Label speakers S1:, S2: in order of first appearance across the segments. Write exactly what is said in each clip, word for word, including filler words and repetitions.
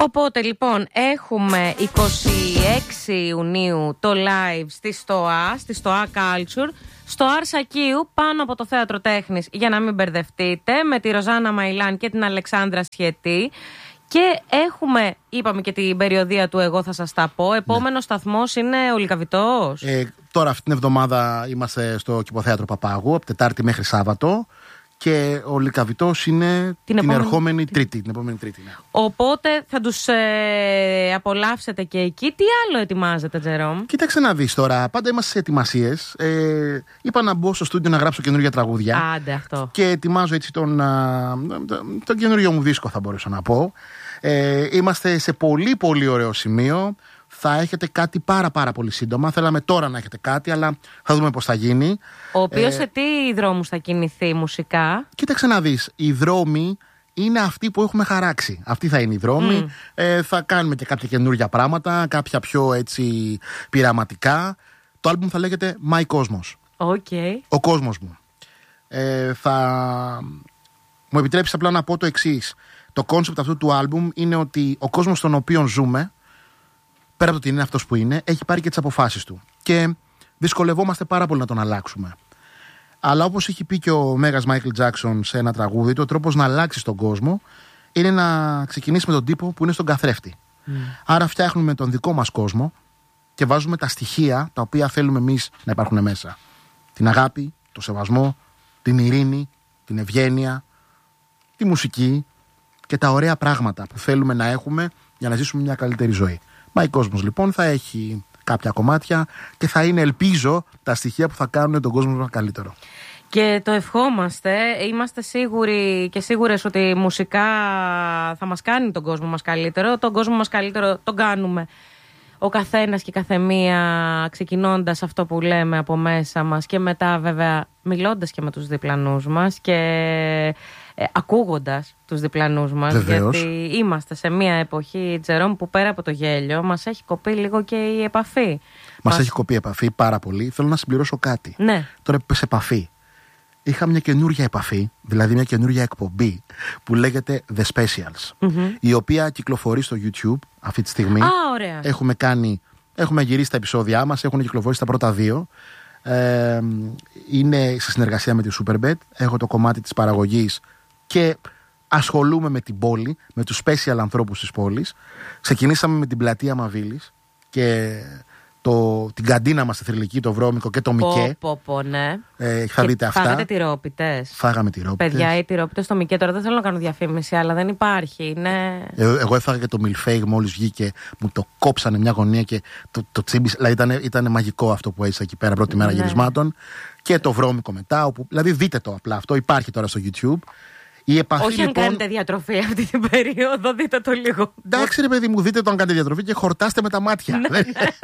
S1: Οπότε λοιπόν έχουμε είκοσι έξι Ιουνίου το live στη ΣΤΟΑ, στη ΣΤΟΑ Culture, στο Αρσακίου πάνω από το Θέατρο Τέχνης, για να μην μπερδευτείτε, με τη Ροζάνα Μαϊλάν και την Αλεξάνδρα Σχετή. Και έχουμε, είπαμε και την περιοδία του Εγώ θα σας τα πω. Επόμενος ναι. σταθμός είναι ο Λυκαβητός. Ε,
S2: τώρα αυτή την εβδομάδα είμαστε στο Κηποθέατρο Παπάγου, από Τετάρτη μέχρι Σάββατο. Και ο Λυκαβητός είναι την, την επόμενη... ερχόμενη Τρίτη. Την επόμενη Τρίτη ναι.
S1: Οπότε θα τους ε, απολαύσετε και εκεί. Τι άλλο ετοιμάζετε, Τζερόμ?
S2: Κοίταξε να δεις τώρα. Πάντα είμαστε σε ετοιμασίες. Ε, είπα να μπω στο στούντιο να γράψω καινούργια τραγούδια.
S1: Άντε αυτό.
S2: Και ετοιμάζω έτσι τον, τον, τον καινούργιο μου δίσκο, θα μπορούσα να πω. Ε, είμαστε σε πολύ πολύ ωραίο σημείο. Θα έχετε κάτι πάρα πάρα πολύ σύντομα. Θέλαμε τώρα να έχετε κάτι, αλλά θα δούμε πώς θα γίνει.
S1: Ο οποίος ε, σε τι δρόμους θα κινηθεί μουσικά?
S2: Κοίταξε να δεις. Οι δρόμοι είναι αυτοί που έχουμε χαράξει. Αυτοί θα είναι οι δρόμοι. Mm. Ε, θα κάνουμε και κάποια καινούργια πράγματα, κάποια πιο έτσι πειραματικά. Το άλμπουμ θα λέγεται My Cosmos.
S1: Okay.
S2: Ο κόσμος μου. Ε, θα μου επιτρέψεις απλά να πω το εξής. Το κόνσεπτ αυτού του άλμπουμ είναι ότι ο κόσμος στον οποίο ζούμε, πέρα από το ότι είναι αυτός που είναι, έχει πάρει και τις αποφάσεις του. Και δυσκολευόμαστε πάρα πολύ να τον αλλάξουμε. Αλλά όπως έχει πει και ο Μέγας Μάικλ Τζάκσον σε ένα τραγούδι, το τρόπος να αλλάξεις τον κόσμο είναι να ξεκινήσει με τον τύπο που είναι στον καθρέφτη. Mm. Άρα φτιάχνουμε τον δικό μας κόσμο και βάζουμε τα στοιχεία τα οποία θέλουμε εμείς να υπάρχουν μέσα. Την αγάπη, το σεβασμό, την ειρήνη, την ευγένεια, τη μουσική και τα ωραία πράγματα που θέλουμε να έχουμε για να ζήσουμε μια καλύτερη ζωή. My Cosmos λοιπόν θα έχει κάποια κομμάτια και θα είναι, ελπίζω, τα στοιχεία που θα κάνουν τον κόσμο μας καλύτερο.
S1: Και το ευχόμαστε. Είμαστε σίγουροι και σίγουρες ότι μουσικά θα μας κάνει τον κόσμο μας καλύτερο. Τον κόσμο μας καλύτερο τον κάνουμε ο καθένας και η καθεμία, ξεκινώντας αυτό που λέμε από μέσα μας και μετά βέβαια μιλώντας και με τους διπλανούς μας και ε, ακούγοντας τους διπλανούς μας.
S2: Βεβαίως.
S1: Γιατί είμαστε σε μια εποχή, Τζερόμ, που πέρα από το γέλιο μας έχει κοπεί λίγο και η επαφή.
S2: Μας,
S1: μας...
S2: έχει κοπεί η επαφή πάρα πολύ. Θέλω να συμπληρώσω κάτι.
S1: Ναι.
S2: Τώρα που είπες επαφή, είχα μια καινούργια επαφή, δηλαδή μια καινούργια εκπομπή που λέγεται The Specials, mm-hmm. η οποία κυκλοφορεί στο YouTube αυτή τη στιγμή.
S1: Α, ωραία.
S2: Έχουμε κάνει, έχουμε γυρίσει τα επεισόδια μας, έχουν κυκλοφορήσει τα πρώτα δύο. Ε, είναι σε συνεργασία με τη Superbet. Έχω το κομμάτι της παραγωγής και ασχολούμαι με την πόλη, με τους special ανθρώπους της πόλης. Ξεκινήσαμε με την πλατεία Μαβίλης και το, την καντίνα μας στη Θρυλική, το Βρώμικο και το Μικέ.
S1: Πω, πω, ναι.
S2: Ε, θα και δείτε αυτά.
S1: Φάγατε τυρόπιτες.
S2: Φάγαμε τυρόπιτες.
S1: Παιδιά, οι τυρόπιτες στο Μικέ, τώρα δεν θέλω να κάνω διαφήμιση, αλλά δεν υπάρχει. Είναι...
S2: Ε, εγώ έφαγα και το μιλφέιγ μόλις βγήκε, μου το κόψανε μια γωνία και το, το τσίμπησε. Δηλαδή ήταν, ήταν μαγικό αυτό που έζησα εκεί πέρα πρώτη μέρα ναι. γυρισμάτων. Και το Βρώμικο μετά. Όπου, δηλαδή δείτε το απλά αυτό, υπάρχει τώρα στο YouTube. Η επαφή,
S1: όχι αν
S2: λοιπόν...
S1: κάνετε διατροφή αυτή την περίοδο, δείτε το λίγο.
S2: Εντάξει ρε παιδί μου, δείτε το αν κάνετε διατροφή και χορτάστε με τα μάτια.
S1: Ναι, ναι.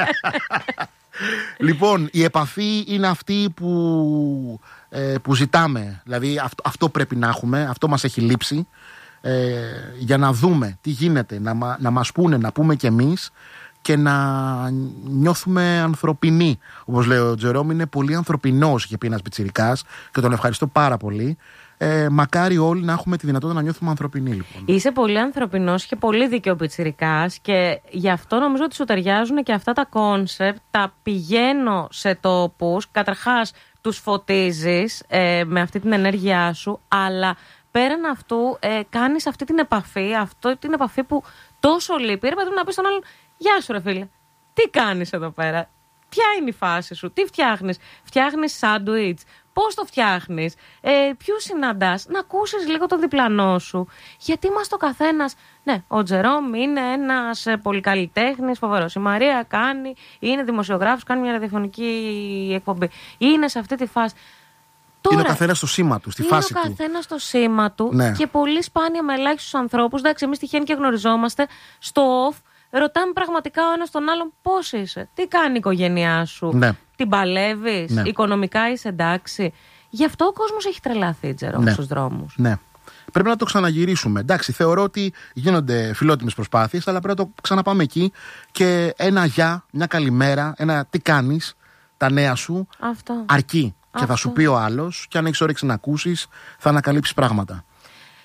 S2: Λοιπόν, η επαφή είναι αυτή που, ε, που ζητάμε. Δηλαδή αυτό, αυτό πρέπει να έχουμε, αυτό μας έχει λείψει. Ε, για να δούμε τι γίνεται, να, να μας πούνε, να πούμε κι εμείς και να νιώθουμε ανθρωπινοί. Όπως λέει ο Τζερόμ, είναι πολύ ανθρωπινός, είχε πει ένας πιτσιρικάς και τον ευχαριστώ πάρα πολύ. Ε, μακάρι όλοι να έχουμε τη δυνατότητα να νιώθουμε ανθρωπινοί, λοιπόν.
S1: Είσαι πολύ ανθρωπινός και πολύ δίκαιο πιτσιρικάς και γι' αυτό νομίζω ότι σου ταιριάζουν και αυτά τα κόνσεπτ. Τα πηγαίνω σε τόπους, καταρχάς τους φωτίζεις ε, με αυτή την ενέργειά σου, αλλά πέραν αυτού ε, κάνεις αυτή την επαφή, αυτή την επαφή που τόσο λείπει. Ρε παιδί, να πεις στον άλλον, γεια σου ρε φίλε, τι κάνεις εδώ πέρα, ποια είναι η φάση σου, τι φτιάχνεις, φτιάχνεις σάντουιτς, πώς το φτιάχνεις, ε, ποιους συναντάς, να ακούσεις λίγο τον διπλανό σου. Γιατί είμαστε ο καθένας. Ναι, ο Τζερόμ είναι ένας ε, πολυκαλλιτέχνης φοβερός. Η Μαρία κάνει, είναι δημοσιογράφος, κάνει μια ραδιοφωνική εκπομπή. Είναι σε αυτή τη φάση. Τώρα,
S2: είναι ο καθένας στο σήμα του, στη φάση του.
S1: Είναι ο καθένας στο σήμα του
S2: ναι.
S1: και πολύ σπάνια με ελάχιστους ανθρώπους. Εντάξει, εμείς τυχαίνει και γνωριζόμαστε στο off. Ρωτάμε πραγματικά ο ένας τον άλλον πώς είσαι, τι κάνει η οικογένειά σου,
S2: ναι.
S1: την παλεύεις, ναι. οικονομικά είσαι εντάξει. Γι' αυτό ο κόσμος έχει τρελαθεί, Τζερόμ, ναι. στους δρόμους.
S2: Ναι. Πρέπει να το ξαναγυρίσουμε. Εντάξει, θεωρώ ότι γίνονται φιλότιμες προσπάθειες, αλλά πρέπει να το ξαναπάμε εκεί και ένα γεια, μια καλημέρα, ένα τι κάνεις, τα νέα σου,
S1: αυτό.
S2: αρκεί.
S1: Αυτό.
S2: Και θα σου πει ο άλλος, και αν έχεις όρεξη να ακούσεις, θα ανακαλύψεις πράγματα.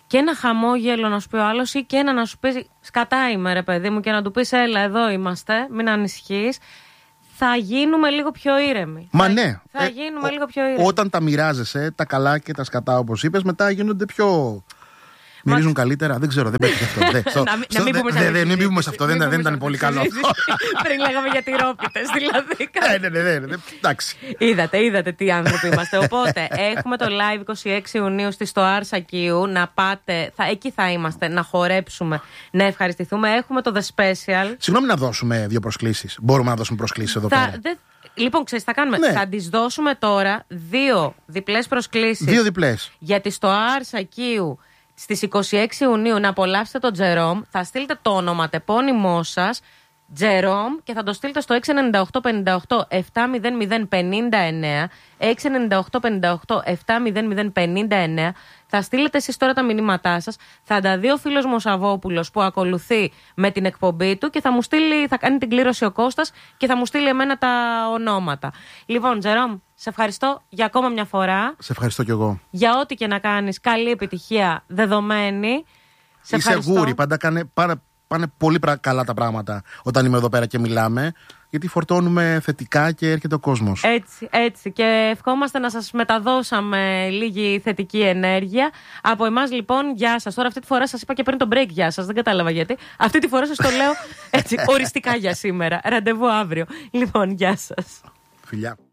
S1: και ένα χαμόγελο να σου πει ο άλλος, ή και ένα να σου πει σκατά είμαι ρε παιδί μου, και να του πεις έλα εδώ είμαστε, μην ανησυχείς, θα γίνουμε λίγο πιο ήρεμοι.
S2: Μα
S1: θα,
S2: ναι.
S1: Θα
S2: ε,
S1: γίνουμε
S2: ο,
S1: λίγο πιο ήρεμοι.
S2: Όταν τα μοιράζεσαι, τα καλά και τα σκατά όπως είπες, μετά γίνονται πιο... Μυρίζουν καλύτερα, δεν ξέρω, δεν πέτυχε αυτό.
S1: Να μην
S2: πούμε σε αυτό, δεν ήταν πολύ καλό.
S1: Πριν λέγαμε για τυρόπιτες, δηλαδή.
S2: Ναι, ναι, ναι, εντάξει.
S1: Είδατε, είδατε τι άνθρωποι είμαστε. Οπότε έχουμε το live είκοσι έξι Ιουνίου στη Στοάρ Σακίου. Να πάτε, εκεί θα είμαστε, να χορέψουμε, να ευχαριστηθούμε. Έχουμε το The Special.
S2: Συγγνώμη να δώσουμε δύο προσκλήσεις. Μπορούμε να δώσουμε προσκλήσεις εδώ πέρα.
S1: Λοιπόν, ξέρεις, θα κάνουμε.
S2: Ναι.
S1: Θα τις δώσουμε τώρα δύο διπλές προσκλήσεις.
S2: Δύο διπλές.
S1: Γιατί στο Στοάρ Σακίου στις είκοσι έξι Ιουνίου να απολαύσετε τον Τζερόμ. Θα στείλετε το ονοματεπώνυμό σας, Τζερόμ, και θα το στείλετε στο έξι εννιά οκτώ πέντε οκτώ επτά μηδέν μηδέν πενήντα εννέα. έξι εννιά οκτώ πέντε οκτώ επτά μηδέν μηδέν πενήντα εννέα. Θα στείλετε εσείς τώρα τα μηνύματά σας. Θα τα δει ο φίλος μου ο Σαββόπουλος που ακολουθεί με την εκπομπή του και θα μου στείλει, θα κάνει την κλήρωση ο Κώστας και θα μου στείλει εμένα τα ονόματα. Λοιπόν, Τζερόμ, σε ευχαριστώ για ακόμα μια φορά.
S2: Σε ευχαριστώ κι εγώ.
S1: Για ό,τι και να κάνεις, καλή επιτυχία δεδομένη. Σε
S2: Είσαι γούρι, πάντα κάνε, πάρα, πάνε πολύ καλά τα πράγματα όταν είμαι εδώ πέρα και μιλάμε. Γιατί φορτώνουμε θετικά και έρχεται ο κόσμος.
S1: Έτσι, έτσι. Και ευχόμαστε να σας μεταδώσαμε λίγη θετική ενέργεια. Από εμάς λοιπόν, γεια σας. Τώρα αυτή τη φορά σας είπα και πριν το break γεια σας. Δεν κατάλαβα γιατί. Αυτή τη φορά σας το λέω έτσι οριστικά για σήμερα. Ραντεβού αύριο. Λοιπόν, γεια σας.
S2: Φιλιά.